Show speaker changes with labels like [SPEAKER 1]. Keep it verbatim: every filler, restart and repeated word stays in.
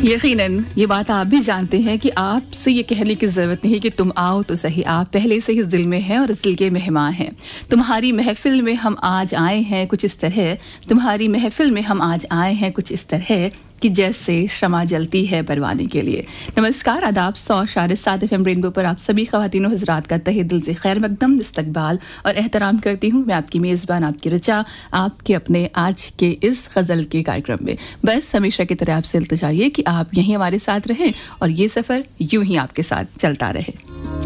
[SPEAKER 1] यकीनन ये बात आप भी जानते हैं कि आपसे ये कहने की ज़रूरत नहीं कि तुम आओ तो सही, आप पहले से ही इस दिल में हैं और इस दिल के मेहमान हैं। तुम्हारी महफ़िल में हम आज आए हैं कुछ इस तरह, तुम्हारी महफ़िल में हम आज आए हैं कुछ इस तरह कि जैसे शमा जलती है परवाने के लिए। नमस्कार, आदाब, सौ शारे सात एफ एम रेनबो पर आप सभी ख़वातीन हज़रात का तहे दिल से खैर मकदम इस्तकबाल और एहतराम करती हूँ। मैं आपकी मेज़बान, आपकी रचा, आपके अपने आज के इस गज़ल के कार्यक्रम में। बस हमेशा की तरह आपसे इल्तिजा ये कि आप यहीं हमारे साथ रहें और ये सफ़र यूं ही आपके साथ चलता रहे।